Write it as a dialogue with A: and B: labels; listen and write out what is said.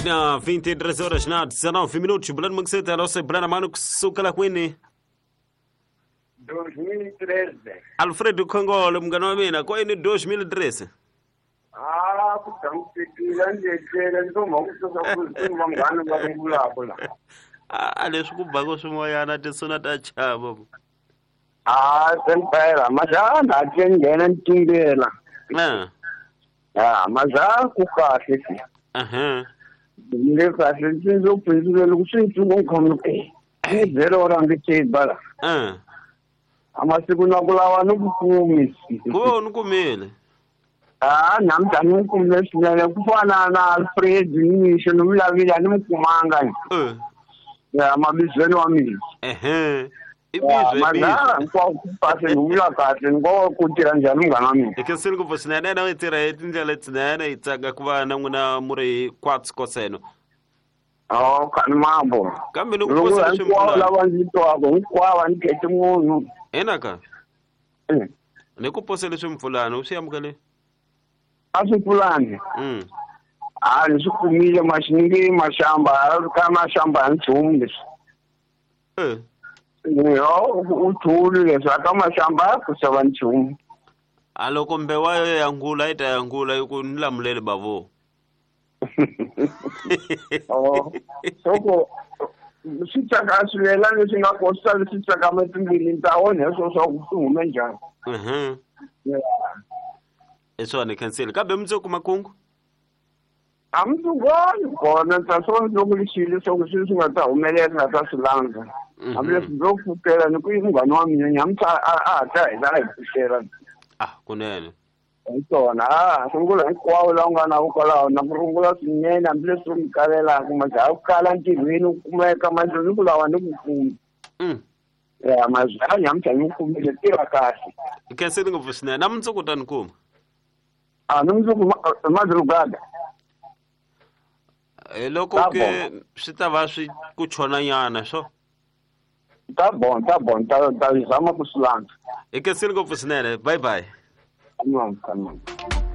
A: Ina 23 horas na 19 minutos. Bulano Magseta, a nossa Bulana Mano Sukala Queen.
B: 2013.
A: Alfredo Congolo, Mganomina, Queen 2013.
B: Kutamfikile nje noma ukusokukhuluma ngani bakungulapho la.
A: Leswi ku bako swin'wanyana tisona ta chava.
B: Sempela mazana atengena ntingela. Maza ku kahle si. Le kahle nsinzo phezulu lokusithi ngomkhono zero ora ngitshibala. Amasiku nakulawa nokuphumi.
A: Kuba unikumile.
B: Namdani umkhumule sinele kufana na Alfred ngisho nomlavila nomkumanga. Amabizweni wami.
A: Ibizwe
B: maza ngikupase ngumla kahle ngokutira njalo umngane wami.
A: Ikesini kuvusinene na wetira etindlela etsinene itsaga kuva nanguna muri kwatsi koseno.
B: Kani mambo.
A: Kambe nokuphosa
B: shimfula. Lava nzito wako ngikwawa nikhethe umuntu.
A: Enaka? Nekuphosa leswimfulana usiyamukele?
B: Asipulani. Nisukumile mashingi mashamba kama shamba ntsumbe. Uthuli leswa kama shamba kusaba ntsumbe.
A: Aloko mbewayo yangula ita yangula yokunilamulele bavo.
B: Soko sitsaka silela lesingakosa lesitsaka matimbili ntawo neso sokusungume njani.
A: Eso ane cancel. Kabe mzo kumakungu?
B: Amzugoni kona ntasonke lokulishile sokushisa ngata umelele ngata silanga. Amle sizokufukela nokuyingane wami nyamtha ata idala ikushela.
A: Kunene.
B: Isona sungula ikwawo la ungana ukala na kurungula sinena amle sumkalela kumaja ukala ntivini kumeka manje ukulawa nokukhulu. Maza nyamtha ukukhumile tira kahle.
A: Cancel nguvusina namtso kutani kuma.
B: Nomzuku madrugada.
A: Loko ke swi ta va swi ku chona nyana swo.
B: Tá bom, ta zama ku silanga.
A: Ikesini ngopfu swinene. Bye bye.
B: Come on.